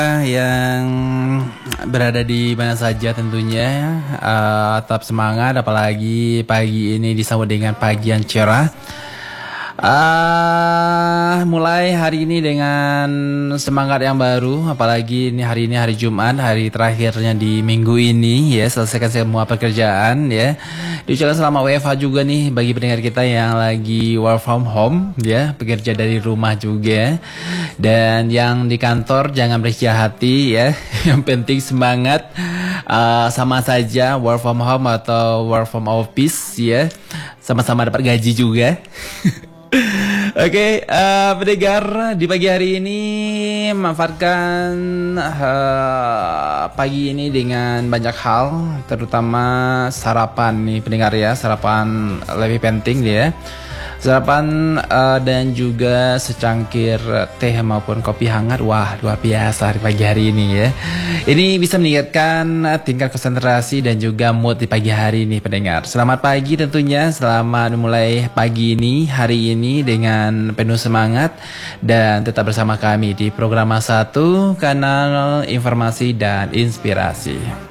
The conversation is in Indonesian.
Yang berada di mana saja tentunya tetap semangat, apalagi pagi ini disambut dengan pagi yang cerah. Mulai hari ini dengan semangat yang baru, apalagi hari ini hari Jumat, hari terakhirnya di minggu ini ya, selesaikan semua pekerjaan ya. Diucapkan selamat WFH juga nih bagi pendengar kita yang lagi work from home ya, bekerja dari rumah juga. Dan yang di kantor jangan berkecil hati ya. Yang penting semangat, sama saja work from home atau work from office ya. Sama-sama dapat gaji juga. Oke, pendengar di pagi hari ini manfaatkan pagi ini dengan banyak hal, terutama sarapan nih pendengar ya, sarapan lebih penting ya. Sarapan dan juga secangkir teh maupun kopi hangat. Wah, luar biasa di pagi hari ini ya. Ini bisa meningkatkan tingkat konsentrasi dan juga mood di pagi hari ini pendengar. Selamat pagi tentunya, selamat mulai pagi ini, hari ini dengan penuh semangat. Dan tetap bersama kami di program 1 Kanal Informasi dan Inspirasi.